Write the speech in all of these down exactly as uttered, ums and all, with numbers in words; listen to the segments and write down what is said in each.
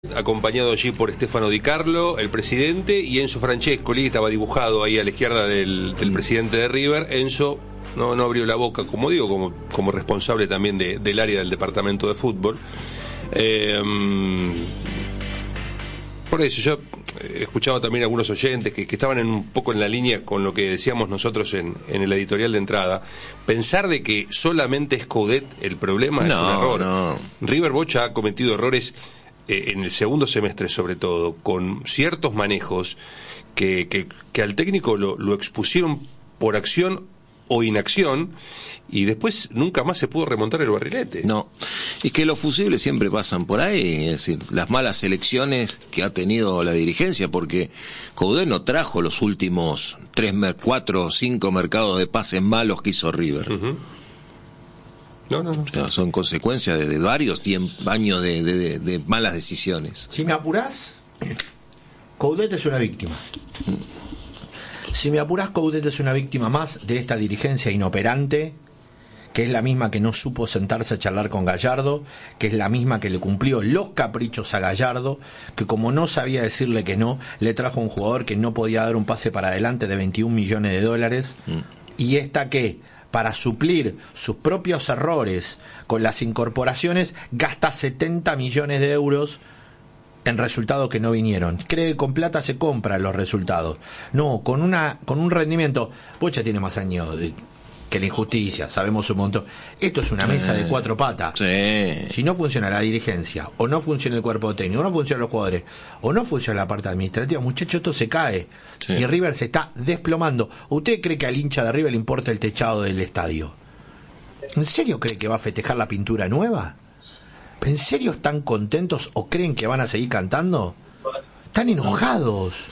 acompañado allí por Stefano Di Carlo, el presidente, y Enzo Francescoli, que estaba dibujado ahí a la izquierda del, del presidente de River. Enzo no, no abrió la boca, como digo, como, como responsable también de, del área del departamento de fútbol. Eh, por eso yo he escuchado también a algunos oyentes que, que estaban en un poco en la línea con lo que decíamos nosotros en, en el editorial de entrada. Pensar de que solamente es Coudet el problema no, es un error. No. River Bocha ha cometido errores eh, en el segundo semestre, sobre todo, con ciertos manejos que, que, que al técnico lo, lo expusieron por acción o inacción, y después nunca más se pudo remontar el barrilete. No, es que los fusibles siempre pasan por ahí, es decir, las malas elecciones que ha tenido la dirigencia, porque Coudet no trajo los últimos tres, cuatro o cinco mercados de pases malos que hizo River. Uh-huh. No, no, no. O sea, son consecuencias de, de varios años de, de, de, de malas decisiones. Si me apurás, Coudet es una víctima. Si me apurás, Coudet es una víctima más de esta dirigencia inoperante, que es la misma que no supo sentarse a charlar con Gallardo, que es la misma que le cumplió los caprichos a Gallardo, que como no sabía decirle que no, le trajo a un jugador que no podía dar un pase para adelante de veintiún millones de dólares, mm. y esta que, para suplir sus propios errores con las incorporaciones, gasta setenta millones de euros en resultados que no vinieron. Cree que con plata se compran los resultados. No, con una con un rendimiento. Bocha tiene más años de, que la injusticia, sabemos un montón. Esto es una mesa de cuatro patas. Sí. Si no funciona la dirigencia, o no funciona el cuerpo técnico, o no funcionan los jugadores, o no funciona la parte administrativa, muchachos, esto se cae. Sí. Y River se está desplomando. ¿Usted cree que al hincha de River le importa el techado del estadio? ¿En serio cree que va a festejar la pintura nueva? ¿En serio están contentos o creen que van a seguir cantando? Están enojados.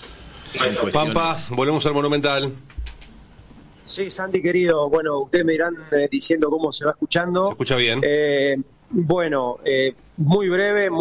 Pampa, volvemos al Monumental. Sí, Santi querido, bueno, ustedes me irán eh, diciendo cómo se va escuchando. Se escucha bien. Eh, bueno, eh, muy breve. Muy